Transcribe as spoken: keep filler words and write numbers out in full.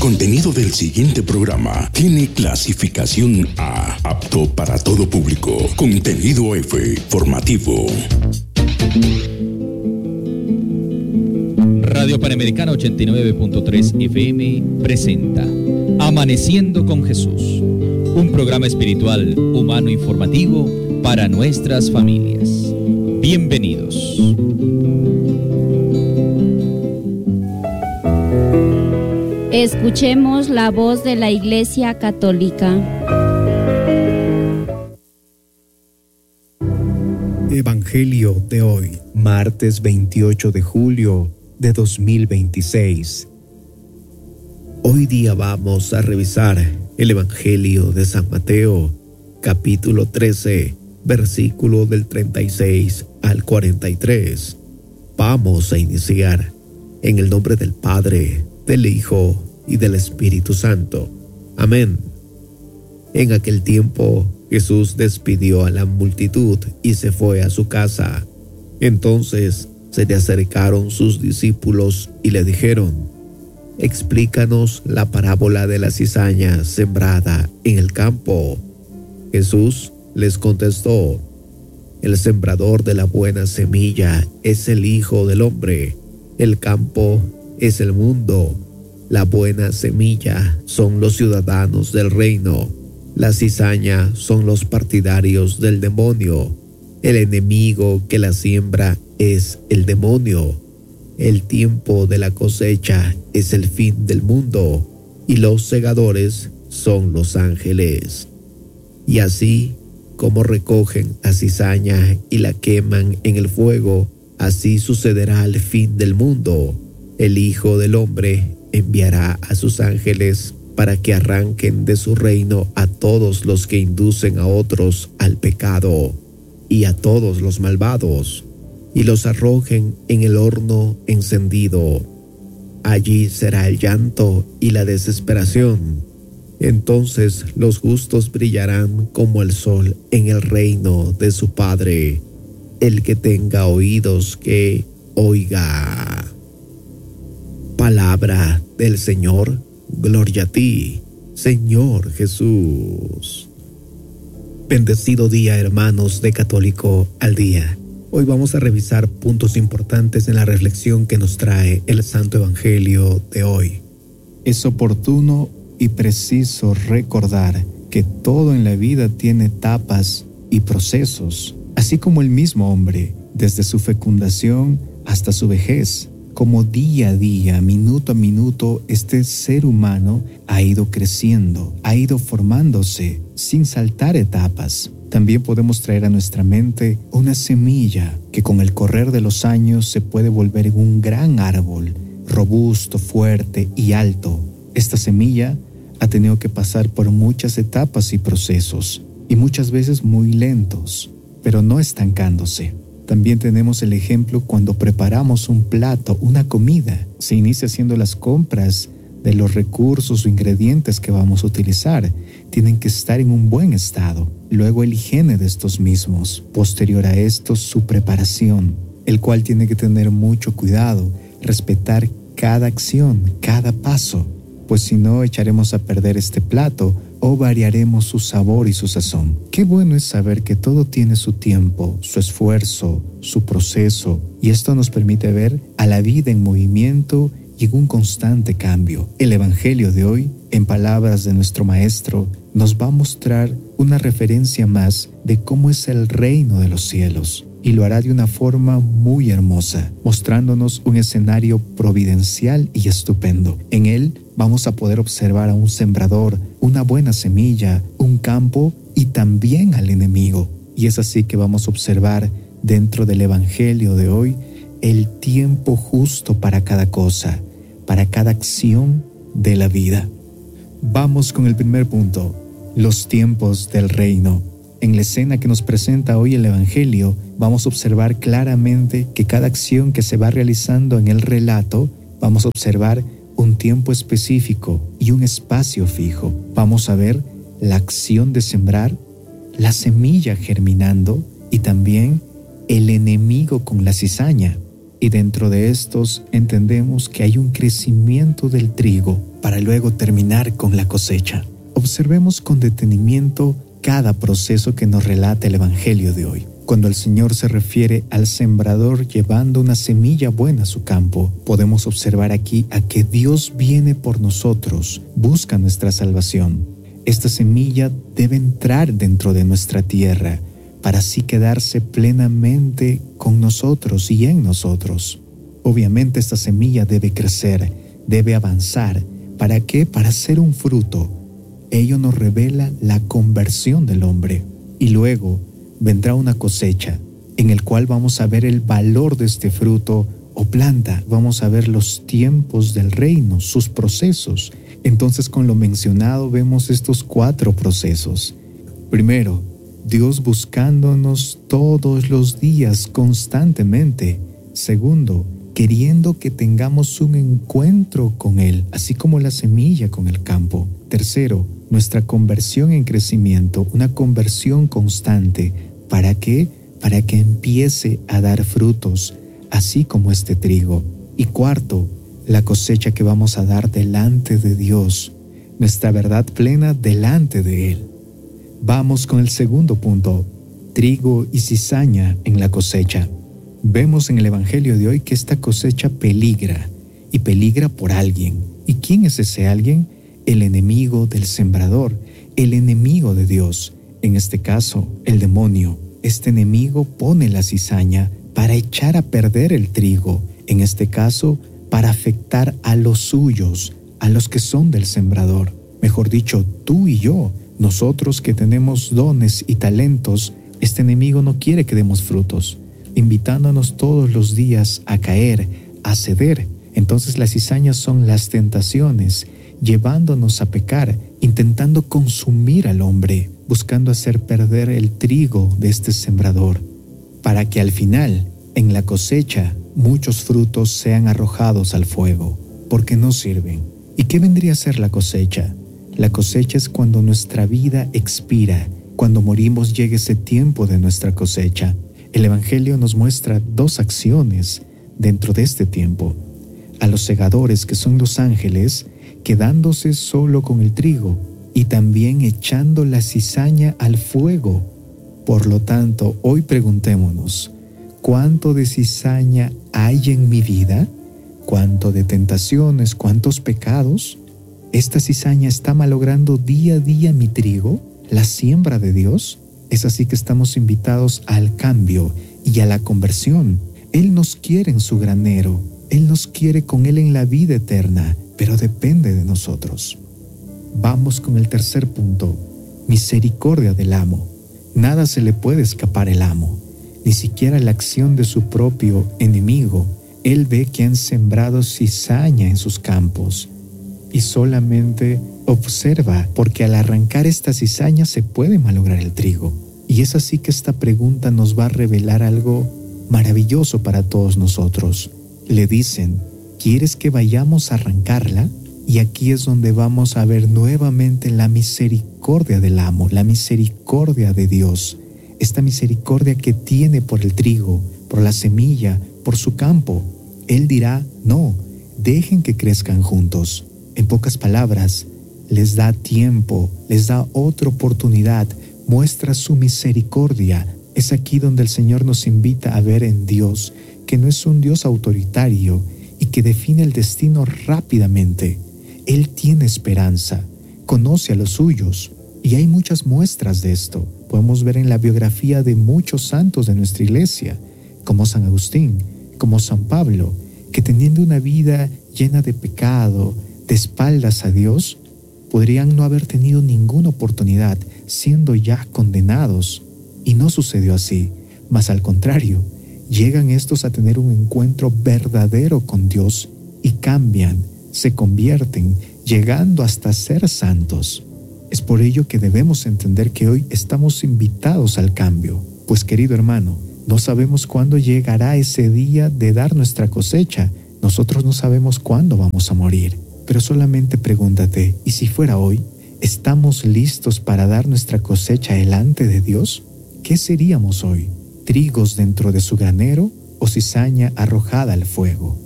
contenido del siguiente programa tiene clasificación A, apto para todo público. Contenido F, formativo. Radio Panamericana ochenta y nueve punto tres F M presenta Amaneciendo con Jesús, un programa espiritual, humano, informativo para nuestras familias. Bienvenidos. Escuchemos la voz de la Iglesia Católica. Evangelio de hoy, martes veintiocho de julio de dos mil veintiséis. Hoy día vamos a revisar el Evangelio de San Mateo, capítulo trece, versículo del treinta y seis al cuarenta y tres. Vamos a iniciar en el nombre del Padre, del Hijo y del Espíritu Santo. Amén. En aquel tiempo, Jesús despidió a la multitud y se fue a su casa. Entonces se le acercaron sus discípulos y le dijeron: explícanos la parábola de la cizaña sembrada en el campo. Jesús les contestó: el sembrador de la buena semilla es el Hijo del Hombre. El campo es el mundo. La buena semilla son los ciudadanos del reino. La cizaña son los partidarios del demonio. El enemigo que la siembra es el demonio. El tiempo de la cosecha es el fin del mundo, y los segadores son los ángeles. Y así como recogen la cizaña y la queman en el fuego, así sucederá al fin del mundo. El Hijo del Hombre enviará a sus ángeles para que arranquen de su reino a todos los que inducen a otros al pecado y a todos los malvados, y los arrojen en el horno encendido. Allí será el llanto y la desesperación. Entonces los justos brillarán como el sol en el reino de su Padre. El que tenga oídos, que oiga. Palabra del Señor. Gloria a ti, Señor Jesús. Bendecido día, hermanos de Católico al Día. Hoy vamos a revisar puntos importantes en la reflexión que nos trae el Santo Evangelio de hoy. Es oportuno y preciso recordar que todo en la vida tiene etapas y procesos, así como el mismo hombre, desde su fecundación hasta su vejez. Como día a día, minuto a minuto, este ser humano ha ido creciendo, ha ido formándose sin saltar etapas. También podemos traer a nuestra mente una semilla que con el correr de los años se puede volver en un gran árbol, robusto, fuerte y alto. Esta semilla ha tenido que pasar por muchas etapas y procesos, y muchas veces muy lentos, pero no estancándose. También tenemos el ejemplo cuando preparamos un plato, una comida. Se inicia haciendo las compras de los recursos o ingredientes que vamos a utilizar. Tienen que estar en un buen estado. Luego el higiene de estos mismos. Posterior a esto, su preparación, el cual tiene que tener mucho cuidado, respetar cada acción, cada paso, pues si no echaremos a perder este plato o variaremos su sabor y su sazón. Qué bueno es saber que todo tiene su tiempo, su esfuerzo, su proceso, y esto nos permite ver a la vida en movimiento y en un constante cambio. El Evangelio de hoy, en palabras de nuestro Maestro, nos va a mostrar una referencia más de cómo es el reino de los cielos, y lo hará de una forma muy hermosa, mostrándonos un escenario providencial y estupendo. En él vamos a poder observar a un sembrador, una buena semilla, un campo y también al enemigo. Y es así que vamos a observar dentro del Evangelio de hoy el tiempo justo para cada cosa, para cada acción de la vida. Vamos con el primer punto, los tiempos del reino. En la escena que nos presenta hoy el Evangelio, vamos a observar claramente que cada acción que se va realizando en el relato, vamos a observar un tiempo específico y un espacio fijo. Vamos a ver la acción de sembrar, la semilla germinando y también el enemigo con la cizaña. y dentro de estos entendemos que hay un crecimiento del trigo para luego terminar con la cosecha. Observemos con detenimiento cada proceso que nos relata el Evangelio de hoy. Cuando el Señor se refiere al sembrador llevando una semilla buena a su campo, podemos observar aquí a que Dios viene por nosotros, busca nuestra salvación. Esta semilla debe entrar dentro de nuestra tierra para así quedarse plenamente con nosotros y en nosotros. Obviamente esta semilla debe crecer, debe avanzar. ¿Para qué? Para ser un fruto. Ello nos revela la conversión del hombre. Y luego vendrá una cosecha, en el cual vamos a ver el valor de este fruto o planta. Vamos a ver los tiempos del reino, sus procesos. Entonces, con lo mencionado, vemos estos cuatro procesos. Primero, Dios buscándonos todos los días constantemente. Segundo, queriendo que tengamos un encuentro con Él, así como la semilla con el campo. Tercero, nuestra conversión en crecimiento, una conversión constante. ¿Para qué? Para que empiece a dar frutos, así como este trigo. Y cuarto, la cosecha que vamos a dar delante de Dios, nuestra verdad plena delante de Él. Vamos con el segundo punto, trigo y cizaña en la cosecha. Vemos en el Evangelio de hoy que esta cosecha peligra, y peligra por alguien. ¿Y quién es ese alguien? El enemigo del sembrador, el enemigo de Dios. En este caso, el demonio. Este enemigo pone la cizaña para echar a perder el trigo. En este caso, para afectar a los suyos, a los que son del sembrador. Mejor dicho, tú y yo, nosotros que tenemos dones y talentos, este enemigo no quiere que demos frutos, invitándonos todos los días a caer, a ceder. Entonces las cizañas son las tentaciones, llevándonos a pecar, intentando consumir al hombre, buscando hacer perder el trigo de este sembrador, para que al final, en la cosecha, muchos frutos sean arrojados al fuego, porque no sirven. ¿Y qué vendría a ser la cosecha? La cosecha es cuando nuestra vida expira, cuando morimos llega ese tiempo de nuestra cosecha. El Evangelio nos muestra dos acciones dentro de este tiempo. A los segadores, que son los ángeles, quedándose solo con el trigo y también echando la cizaña al fuego. Por lo tanto, hoy preguntémonos, ¿cuánto de cizaña hay en mi vida? ¿Cuánto de tentaciones? ¿Cuántos pecados? ¿Esta cizaña está malogrando día a día mi trigo, la siembra de Dios? Es así que estamos invitados al cambio y a la conversión. Él nos quiere en su granero, Él nos quiere con Él en la vida eterna, pero depende de nosotros. Vamos con el tercer punto, misericordia del amo. Nada se le puede escapar al amo, ni siquiera la acción de su propio enemigo. Él ve que han sembrado cizaña en sus campos y solamente observa, porque al arrancar esta cizaña se puede malograr el trigo. Y es así que esta pregunta nos va a revelar algo maravilloso para todos nosotros. Le dicen, ¿quieres que vayamos a arrancarla? Y aquí es donde vamos a ver nuevamente la misericordia del amo, la misericordia de Dios. Esta misericordia que tiene por el trigo, por la semilla, por su campo. Él dirá, no, dejen que crezcan juntos. En pocas palabras, les da tiempo, les da otra oportunidad, muestra su misericordia. Es aquí donde el Señor nos invita a ver en Dios, que no es un Dios autoritario y que define el destino rápidamente. Él tiene esperanza, conoce a los suyos, y hay muchas muestras de esto. Podemos ver en la biografía de muchos santos de nuestra iglesia, como San Agustín, como San Pablo, que teniendo una vida llena de pecado, de espaldas a Dios, podrían no haber tenido ninguna oportunidad, siendo ya condenados. Y no sucedió así, mas al contrario, llegan estos a tener un encuentro verdadero con Dios y cambian, se convierten, llegando hasta ser santos. Es por ello que debemos entender que hoy estamos invitados al cambio, pues querido hermano, no sabemos cuándo llegará ese día de dar nuestra cosecha. Nosotros no sabemos cuándo vamos a morir. Pero solamente pregúntate, ¿y si fuera hoy? ¿Estamos listos para dar nuestra cosecha delante de Dios? ¿Qué seríamos hoy? ¿Trigos dentro de su granero o cizaña arrojada al fuego.